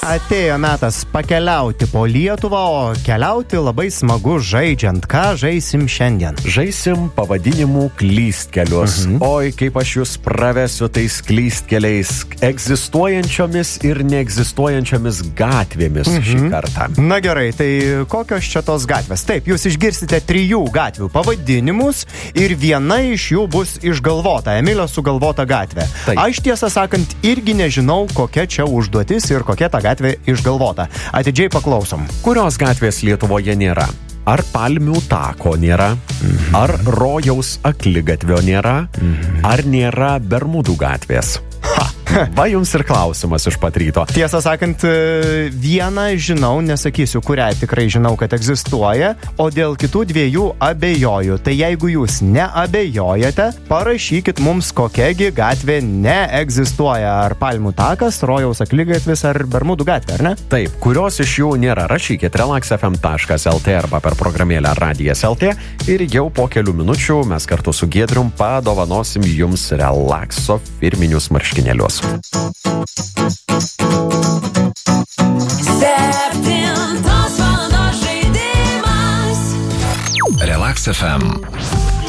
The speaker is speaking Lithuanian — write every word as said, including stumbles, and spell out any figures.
Atėjo metas pakeliauti po Lietuvą, o keliauti labai smagu žaidžiant. Ką žaisim šiandien? Žaisim pavadinimų klystkelius. Mhm. Oi, kaip aš jūs pravesiu tais klystkeliais, egzistuojančiomis ir neegzistuojančiomis gatvėmis mhm. šį kartą. Na gerai, tai kokios čia tos gatvės? Taip, jūs išgirsite trijų gatvių pavadinimus ir viena iš jų bus išgalvota, Emilio sugalvota gatvė. Taip. Aš tiesą sakant irgi nežinau, kokia čia užduotis ir kokia ta gatvė išgalvota. Atidžiai paklausom. Kurios gatvės Lietuvoje nėra? Ar Palmių tako nėra? Mhm. Ar Rojaus akligatvio nėra? Mhm. Ar nėra Bermudų gatvės? Ha! Va jums ir klausimas iš pat ryto. Tiesą sakant, vieną žinau, nesakysiu, kurią tikrai žinau, kad egzistuoja, o dėl kitų dviejų abejoju. Tai jeigu jūs neabejojate, parašykit mums, kokiagi gatvė neegzistuoja. Ar Palmių takas, Rojaus akligatvis ar Bermudų gatvė, ar ne? Taip, kurios iš jų nėra, rašykit relax f m taškas l t arba per programėlę radijas taškas l t ir jau po kelių minučių mes kartu su Giedrium padovanosim jums relakso firminius marškinėlius. Septintos valandos žaidimas. Relax F M.